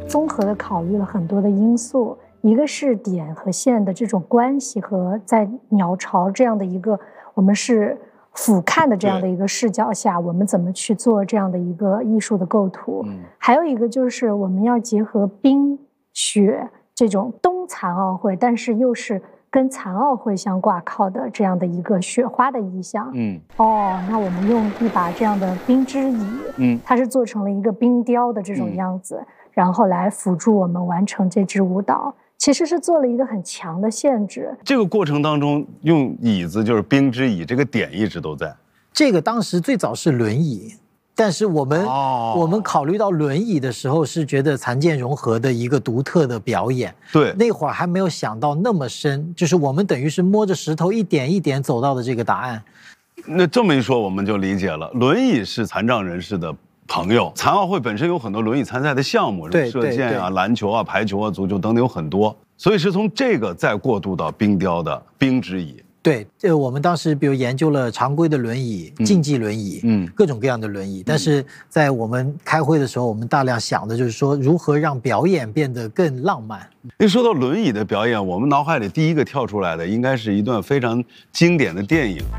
综合的考虑了很多的因素，一个是点和线的这种关系，和在鸟巢这样的一个我们是俯瞰的这样的一个视角下，我们怎么去做这样的一个艺术的构图。还有一个就是我们要结合冰雪这种冬残奥会，但是又是跟残奥会相挂靠的这样的一个雪花的意象。那我们用一把这样的冰之椅，它是做成了一个冰雕的这种样子，然后来辅助我们完成这支舞蹈。其实是做了一个很强的限制。 这个过程当中用椅子就是冰之椅，这个点一直都在。 这个当时最早是轮椅，但是我们考虑到轮椅的时候，是觉得残健融合的一个独特的表演。 对， 那会儿还没有想到那么深，就是我们等于是摸着石头一点一点走到的这个答案。 那这么一说，我们就理解了，轮椅是残障人士的朋友。残奥会本身有很多轮椅参赛的项目，射箭啊、篮球啊、排球啊、足球等等有很多，所以是从这个再过渡到冰雕的冰之椅。 对，我们当时比如研究了常规的轮椅、竞技轮椅，各种各样的轮椅。但是在我们开会的时候，我们大量想的就是说，如何让表演变得更浪漫。 一说到轮椅的表演，我们脑海里第一个跳出来的应该是一段非常经典的电影。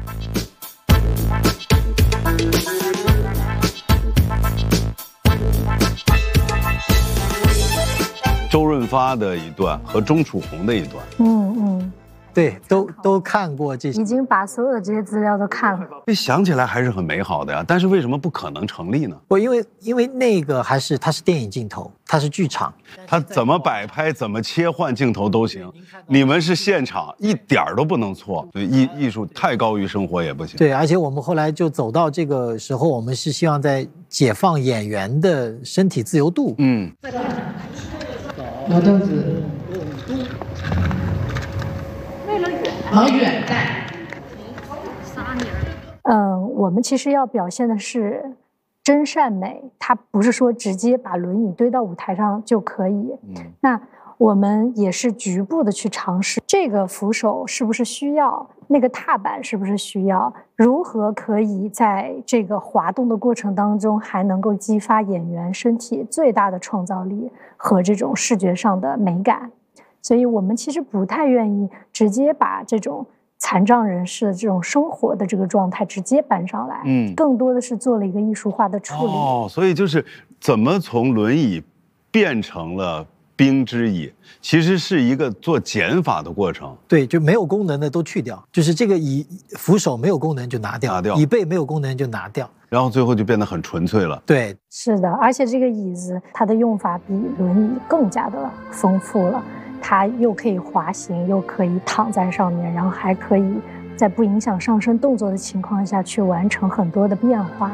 周润发的一段和钟楚红的一段。 对，都看过这些， 已经把所有的这些资料都看了。 这想起来还是很美好的呀，但是为什么不可能成立呢？ 因为那个它是电影镜头，它是剧场， 它怎么摆拍、怎么切换镜头都行。你们是现场，一点都不能错。对，艺术太高于生活也不行。 对，而且我们后来就走到这个时候，我们是希望在解放演员的身体自由度。 挪凳子。往远带。 我们其实要表现的是真善美，它不是说直接把轮椅堆到舞台上就可以。那我们也是局部的去尝试，这个扶手是不是需要，那个踏板是不是需要，如何可以在这个滑动的过程当中还能够激发演员身体最大的创造力和这种视觉上的美感。所以我们其实不太愿意直接把这种残障人士的这种生活的这个状态直接搬上来，更多的是做了一个艺术化的处理。 所以就是怎么从轮椅变成了冰之椅，其实是一个做减法的过程。 对，就没有功能的都去掉，就是这个扶手没有功能就拿掉，椅背没有功能就拿掉， 然后最后就变得很纯粹了。 对， 是的，而且这个椅子它的用法比轮椅更加的丰富了。它又可以滑行，又可以躺在上面，然后还可以在不影响上身动作的情况下去完成很多的变化。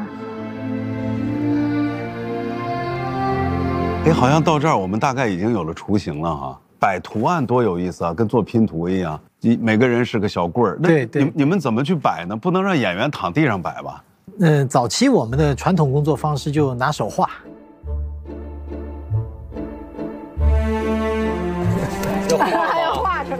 好像到这儿我们大概已经有了雏形了哈。摆图案多有意思啊，跟做拼图一样，每个人是个小棍儿。 对， 你们怎么去摆呢？不能让演员躺地上摆吧？ 早期我们的传统工作方式就拿手画。 还要画出来。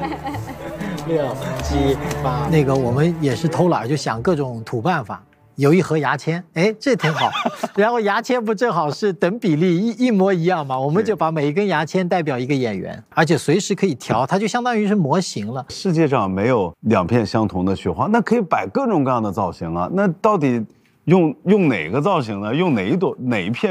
6、7、8，那个我们也是偷懒，就想各种土办法。有一盒牙签，这挺好。然后牙签不正好是等比例一模一样吗？我们就把每一根牙签代表一个演员，而且随时可以调，它就相当于是模型了。 世界上没有2片相同的雪花，那可以摆各种各样的造型啊。那到底用哪个造型呢？用哪一片